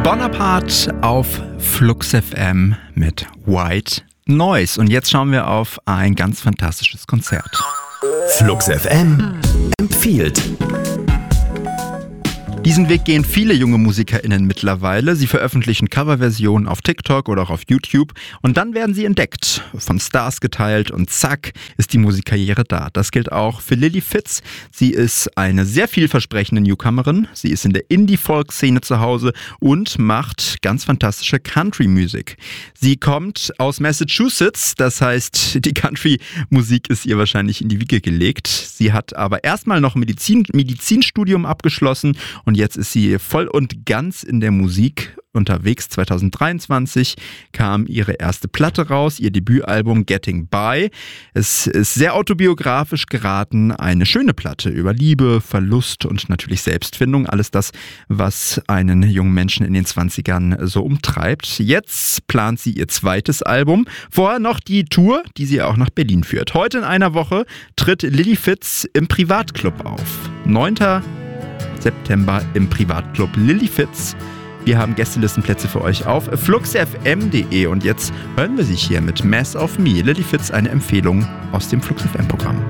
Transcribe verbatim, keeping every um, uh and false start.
Bonaparte auf Flux F M mit White Noise. Und jetzt schauen wir auf ein ganz fantastisches Konzert. Flux F M empfiehlt. Diesen Weg gehen viele junge MusikerInnen mittlerweile. Sie veröffentlichen Coverversionen auf TikTok oder auch auf YouTube und dann werden sie entdeckt, von Stars geteilt und zack ist die Musikkarriere da. Das gilt auch für Lily Fitz. Sie ist eine sehr vielversprechende Newcomerin. Sie ist in der Indie-Folk-Szene zu Hause und macht ganz fantastische Country-Musik. Sie kommt aus Massachusetts, das heißt, die Country-Musik ist ihr wahrscheinlich in die Wiege gelegt. Sie hat aber erstmal noch Medizin, Medizinstudium abgeschlossen und jetzt ist sie voll und ganz in der Musik unterwegs. zwanzig dreiundzwanzig kam ihre erste Platte raus, ihr Debütalbum Getting By. Es ist sehr autobiografisch geraten, eine schöne Platte über Liebe, Verlust und natürlich Selbstfindung. Alles das, was einen jungen Menschen in den zwanzigern so umtreibt. Jetzt plant sie ihr zweites Album. Vorher noch die Tour, die sie auch nach Berlin führt. Heute in einer Woche tritt Lily Fitz im Privatclub auf. neunten September im Privatclub Lily Fitz. Wir haben Gästelistenplätze für euch auf flux f m punkt d e und jetzt hören wir sie hier mit Mass of Me. Lily Fitz, eine Empfehlung aus dem Flux F M Programm.